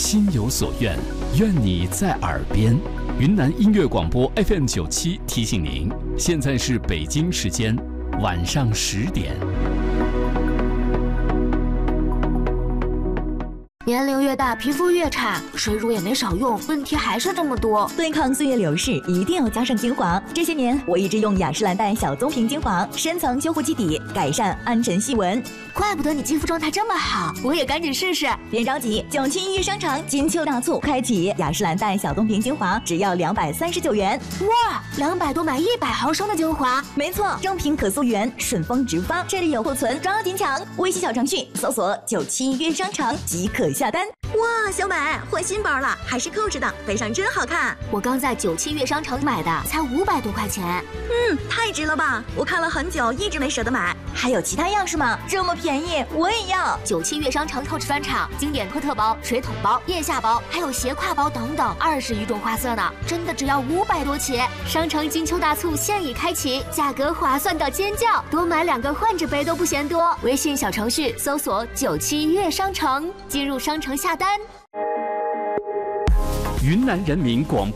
心有所愿，愿你在耳边。云南音乐广播 FM97提醒您，现在是北京时间晚上10点。 年龄越大，皮肤越差，水乳也没少用，问题还是这么多。 对抗岁月流逝，一定要加上精华。这些年，我一直用雅诗兰黛小棕瓶精华，深层修护基底，改善暗沉细纹。 怪不得你肌肤状态这么好，我也赶紧试试。 别着急，97音乐商场金秋大促开启，雅诗兰黛小棕瓶精华只要239元。 哇，200多买100毫升的精华。 没错，正品可溯源，顺丰直发，这里有库存，抓紧抢！微信小程序搜索97音乐商场即可下单。哇，小美换新包了，还是扣着的，背上真好看。 我刚在97悦商城买的，才500多块钱。 太值了吧！我看了很久，一直没舍得买。还有其他样式吗？这么便宜，我也要。 97悦商城透视专场，经典托特包、水桶包、腋下包，还有斜挎包等等，20余种花色呢，真的只要500多起。商城金秋大促现已开启，价格划算到尖叫，多买2个换着背都不嫌多。微信小程序搜索97悦商城，进入商城下单。 云南人民广播